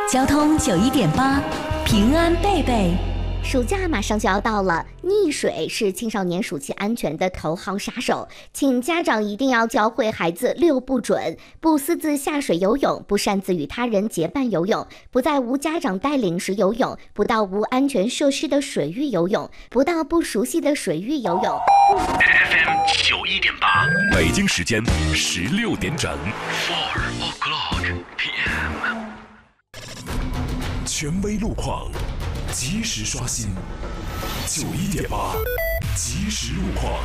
交通91.8，平安贝贝。 暑假马上就要到了，溺水是青少年暑期安全的头号杀手，请家长一定要教会孩子6不准：不私自下水游泳，不擅自与他人结伴游泳，不在无家长带领时游泳，不到无安全设施的水域游泳，不到不熟悉的水域游泳。 FM 91.8，北京时间16点整，4 o'clock PM。权威路况，及时刷新，91.8，即时路况。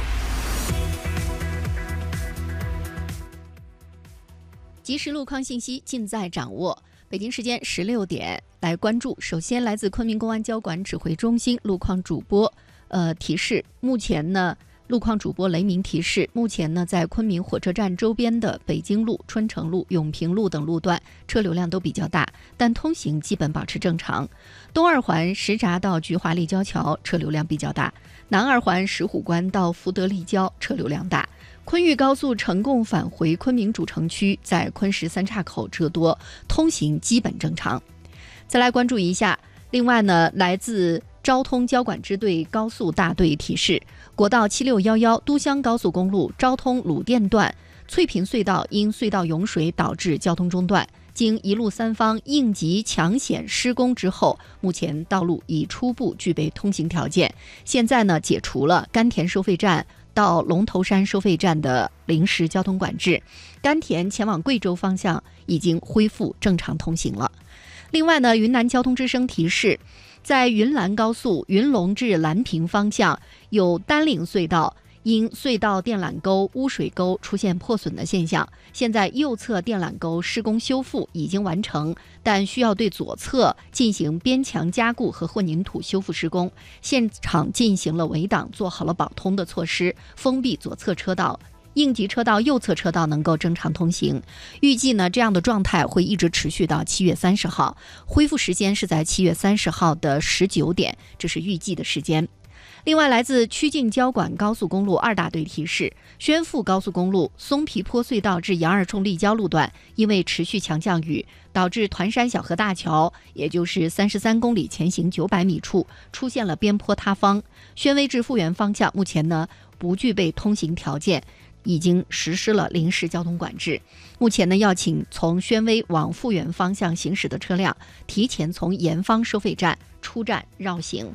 即时路况信息尽在掌握。北京时间16点，来关注。首先，来自昆明公安交管指挥中心路况主播提示，目前呢，路况主播雷鸣提示，目前呢，在昆明火车站周边的北京路、春城路、永平路等路段车流量都比较大，但通行基本保持正常。东二环什闸到菊华立交桥车流量比较大，南二环石虎关到福德立交车流量大。昆豫高速成贡返回昆明主城区在昆石三岔口车多，通行基本正常。再来关注一下，另外呢，来自交通交管支队高速大队提示，国道7611都襄高速公路昭通鲁甸段翠屏隧道因隧道涌水导致交通中断，经一路三方应急抢险施工之后，目前道路已初步具备通行条件。现在呢，解除了甘田收费站到龙头山收费站的临时交通管制，甘田前往贵州方向已经恢复正常通行了。另外呢，云南交通之声提示，在云兰高速云龙至兰坪方向有丹岭隧道因隧道电缆沟、污水沟出现破损的现象，现在右侧电缆沟施工修复已经完成，但需要对左侧进行边墙加固和混凝土修复施工。现场进行了围挡，做好了保通的措施，封闭左侧车道，应急车道右侧车道能够正常通行。预计呢，这样的状态会一直持续到7月30号，恢复时间是在7月30号的19点，这是预计的时间。另外，来自曲靖交管高速公路2大队提示，宣富高速公路松皮坡隧道至杨二冲立交路段，因为持续强降雨，导致团山小河大桥，也就是33公里前行900米处出现了边坡塌方，宣威至富源方向目前呢不具备通行条件，已经实施了临时交通管制。目前呢，要请从宣威往富源方向行驶的车辆提前从盐坊收费站出站绕行。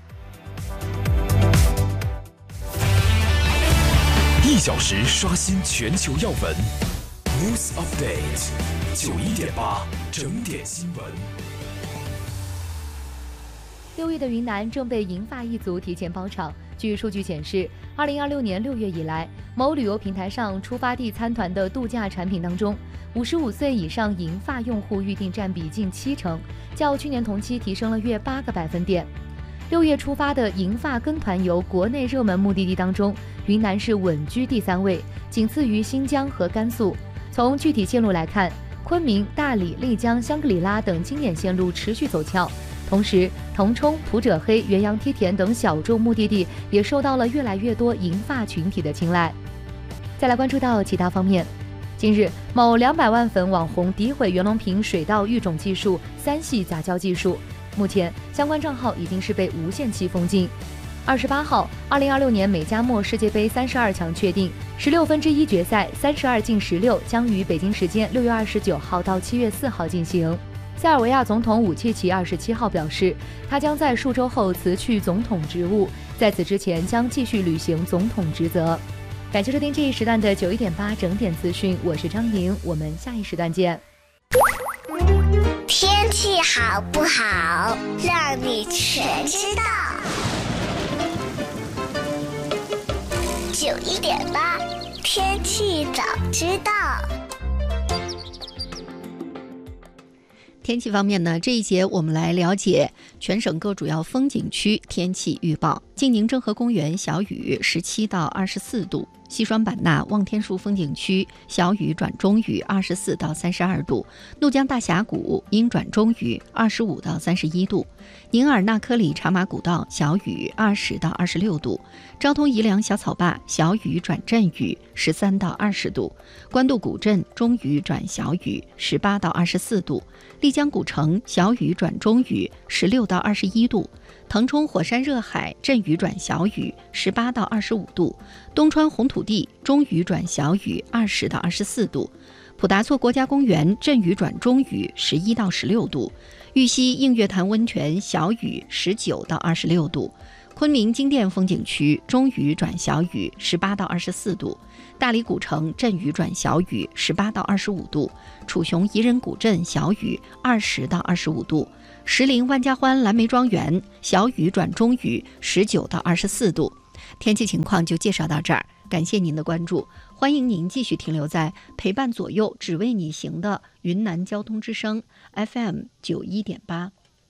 1小时刷新全球要闻 ，News Update 91.8整点新闻。 6月的云南正被银发一族提前包场。据数据显示，2026年6月以来，某旅游平台上出发地参团的度假产品当中，55岁以上银发用户预订占比近70%，较去年同期提升了约8个百分点。6月出发的银发跟团游国内热门目的地当中，云南是稳居第3位，仅次于新疆和甘肃。从具体线路来看，昆明、大理、丽江、香格里拉等经典线路持续走俏，同时腾冲、普者黑、元阳梯田等小众目的地也受到了越来越多银发群体的青睐。再来关注到其他方面，近日某200万粉网红诋毁袁隆平水稻育种技术3系杂交技术，目前相关账号已经是被无限期封禁。28号，2026年美加墨世界杯32强确定，16分之一决赛32进16将于北京时间6月29号到7月4号进行。塞尔维亚总统武契奇27号表示，他将在数周后辞去总统职务，在此之前将继续履行总统职责。感谢收听这一时段的91.8整点资讯，我是张莹，我们下一时段见。 天气好不好，让你全知道。91.8，天气早知道。 天气方面呢，这一节我们来了解全省各主要风景区天气预报。 晋宁郑和公园小雨17到24度，西双版纳望天树风景区小雨转中雨24到32度，怒江大峡谷阴转中雨25到31度，宁尔纳科里茶马古道小雨20到26度，昭通宜良小草坝小雨转阵雨13到20度，官渡古镇中雨转小雨18到24度，丽江古城小雨转中雨16到21度，腾冲火山热海阵雨转小雨18到25度，东川红土地中雨转小雨20到24度，普达措国家公园阵雨转中雨11到16度，玉溪映月潭温泉小雨19到26度，昆明金殿风景区中雨转小雨18到24度，大理古城阵雨转小雨18到25度，楚雄彝人古镇小雨20到25度，石林万家欢蓝莓庄园小雨转中雨19到24度。天气情况就介绍到这儿，感谢您的关注，欢迎您继续停留在陪伴左右只为你行的云南交通之声 FM 91.8。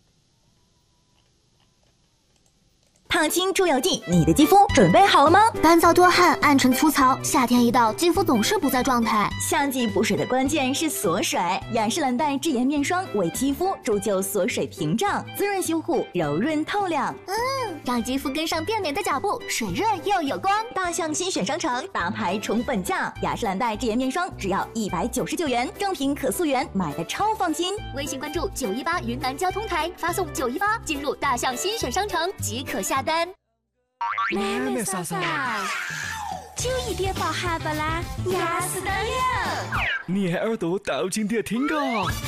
烫青出油剂，你的肌肤准备好了吗？ 干燥多汗、暗沉粗糙，夏天一到，肌肤总是不在状态。 夏季补水的关键是锁水，雅诗兰黛智妍面霜为肌肤铸就锁水屏障，滋润修护，柔润透亮。 让肌肤跟上变美的脚步，水润又有光。 大象新选商城大牌宠本价，雅诗兰黛智妍面霜只要199元，正品可溯源，买的超放心。 微信关注918云南交通台，发送918进入大象新选商城即可下单。 妹妹嫂嫂，911报哈巴啦，压死得了！ 你还耳朵倒进点听个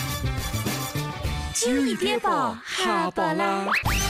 911报哈巴啦。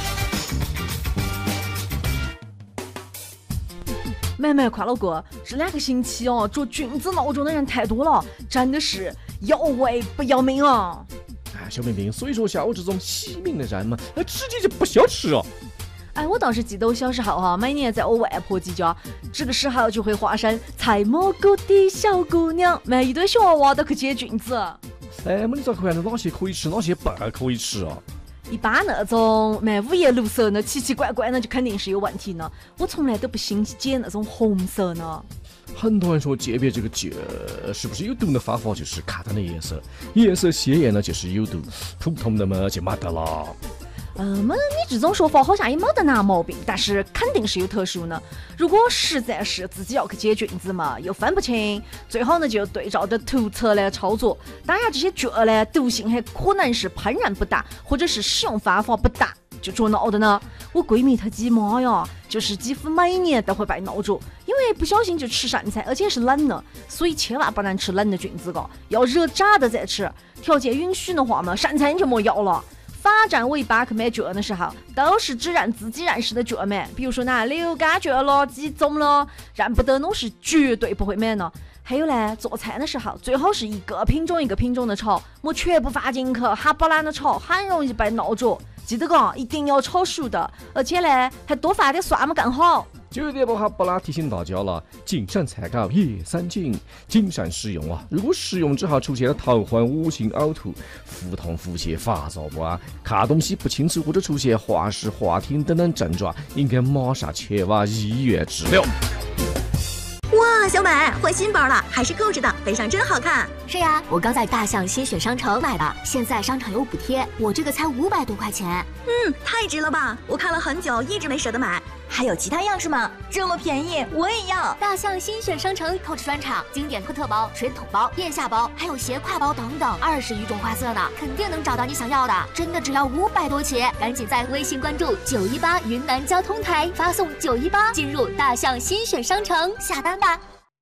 妹妹快乐哥，这2个星期哦，做菌子闹钟的人太多了，真的是要胃不要命啊！ 小明明，所以说像我这种惜命的人嘛，直接就不需要吃哦。 我倒是记得我小时候哈，每年在我外婆家，这个时候就会化身采蘑菇的小姑娘，买一堆小娃娃都去接菌子。 你咋看到哪些可以吃，哪些不可以吃啊？ 一般那种卖五颜六色的奇奇怪怪的，就肯定是有问题呢。我从来都不兴解那种红色呢。 很多人说鉴别这个菌是不是有毒的方法就是看它的颜色，颜色鲜艳呢就是有毒，普通的嘛就没得了。 你这种说法好像也没得拿毛病，但是肯定是有特殊呢。如果实在是自己要去解菌子嘛，又分不清，最好呢就对照着图册来操作。当然这些菌呢，毒性还可能是烹饪不当，或者是使用方法不当，就着闹的呢。我闺蜜她鸡妈呀，就是几乎每年都会被闹着，因为不小心就吃剩菜，而且是冷的，所以千万不能吃冷的菌子噶，要热炸的再吃。条件允许的话嘛，剩菜你就莫要了。法站尾巴去买菌的时候，都是只认自己认识的菌买，比如说流感菌了、鸡枞了，认不得那是绝对不会买呢。还有呢，做菜的时候最好是一个品种一个品种的炒，莫全部放进去，哈巴烂的炒，很容易被闹着。记得一定要炒熟的，而且呢，还多放点蒜嘛更好。 9点半哈巴拉提醒大家了，谨慎采购叶三斤，谨慎使用啊！如果食用之后出现了头昏、恶心、呕吐、腹痛、腹泻、发烧不安、看东西不清楚或者出现滑视、滑听等等症状，应该马上前往医院治疗。 哇，小美换新包了，还是购置的，背上真好看。 是呀，我刚在大象新选商城买的，现在商场有补贴，我这个才500多块钱。 太值了吧！我看了很久，一直没舍得买。还有其他样式吗？这么便宜，我也要。 大象新选商城购置专场，经典托特包、水桶包、腋下包，还有斜挎包等等，20余种花色呢，肯定能找到你想要的。真的只要500多起，赶紧在微信关注918云南交通台，发送918进入大象新选商城下单吧。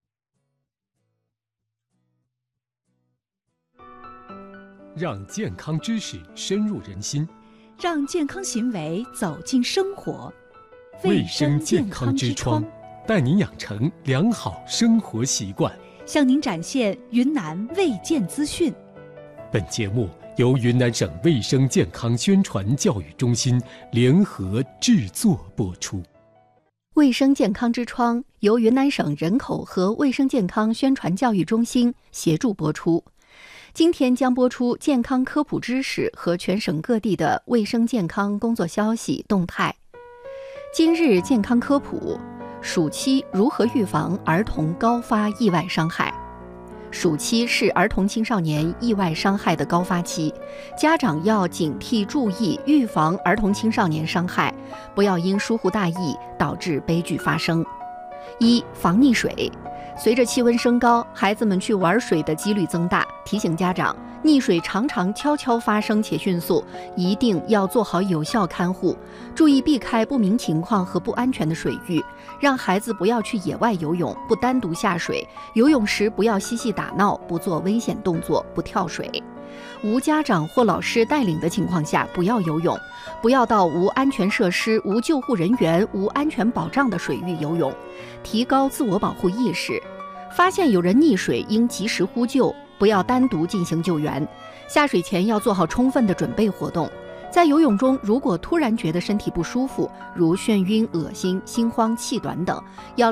让健康知识深入人心， 让健康行为走进生活。 卫生健康之窗，带您养成良好生活习惯， 向您展现云南卫健资讯。 本节目由云南省卫生健康宣传教育中心联合制作播出。 卫生健康之窗由云南省人口和卫生健康宣传教育中心协助播出。今天将播出健康科普知识和全省各地的卫生健康工作消息动态。 今日健康科普：暑期如何预防儿童高发意外伤害？暑期是儿童青少年意外伤害的高发期，家长要警惕注意，预防儿童青少年伤害，不要因疏忽大意导致悲剧发生。一、防溺水。随着气温升高，孩子们去玩水的几率增大，提醒家长，溺水常常悄悄发生且迅速，一定要做好有效看护，注意避开不明情况和不安全的水域，让孩子不要去野外游泳，不单独下水，游泳时不要嬉戏打闹，不做危险动作，不跳水。无家长或老师带领的情况下不要游泳，不要到无安全设施、无救护人员、无安全保障的水域游泳，提高自我保护意识。发现有人溺水应及时呼救，不要单独进行救援。下水前要做好充分的准备活动。在游泳中，如果突然觉得身体不舒服，如眩晕、恶心、心慌、气短等，要